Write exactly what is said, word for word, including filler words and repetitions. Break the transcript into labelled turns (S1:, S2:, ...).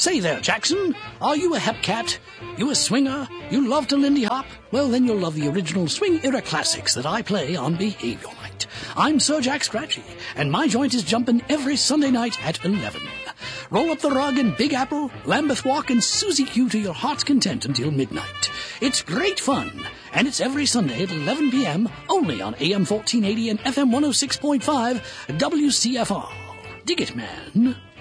S1: Say there, Jackson, are you a hep cat? You a swinger? You love to Lindy Hop? Well, then you'll love the original swing era classics that I play on Behavior Night. I'm Sir Jack Scratchy, and my joint is jumping every Sunday night at eleven. Roll up the rug in Big Apple, Lambeth Walk, and Susie Q to your heart's content until midnight. It's great fun, and it's every Sunday at eleven p.m. only on A M fourteen eighty and F M one oh six point five W C F R. Dig it, man.